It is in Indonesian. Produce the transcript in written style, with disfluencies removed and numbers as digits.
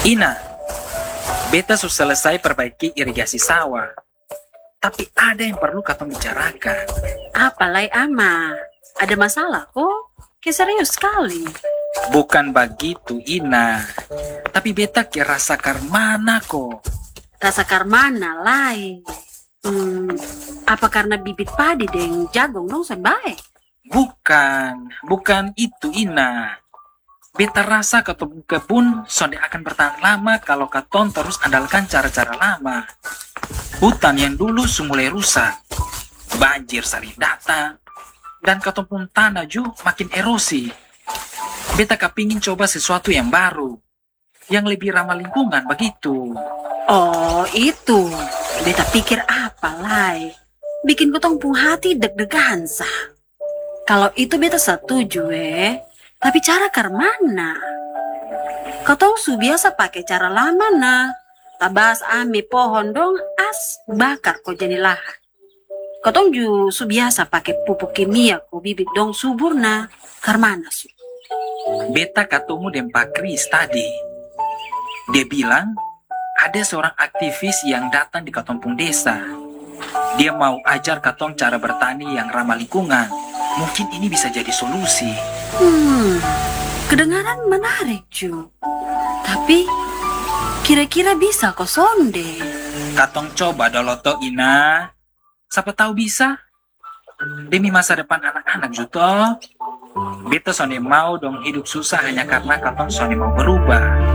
Ina, beta sudah selesai perbaiki irigasi sawah. Tapi ada yang perlu katong bicarakan. Apalai ama, ada masalah kok? Kayak serius sekali. Bukan begitu, Ina. Tapi beta kira rasa karmana kok. Rasa karmana lain. Apa karena bibit padi dan jagung dong baik? Bukan itu, Ina. Beta rasa katong kebun sonde akan bertahan lama kalau katong terus andalkan cara-cara lama. Hutan yang dulu mulai rusak, banjir sering datang, dan katong pun tanah juga makin erosi. Beta kepingin coba sesuatu yang baru, yang lebih ramah lingkungan begitu. Oh itu, beta pikir apa lai? Bikin ketong pun hati deg-degan sah. Kalau itu beta setuju tapi cara karmana? Ketong su biasa pakai cara lama nah. Tabas ame pohon dong as bakar kok jadi lahan. Ketong ju su biasa pakai pupuk kimia kok bibit dong subur nah. Karmana su? Beta ketemu dengan Pak Kris tadi. Dia bilang ada seorang aktivis yang datang di Katompung desa. Dia mau ajar katong cara bertani yang ramah lingkungan. Mungkin ini bisa jadi solusi. Kedengaran menarik Ju. Tapi kira-kira bisa kok sonde? Katong coba doloto Ina. Siapa tahu bisa. Demi masa depan anak-anak Juto. Beta sonde mau dong hidup susah hanya karena katong sonde mau berubah.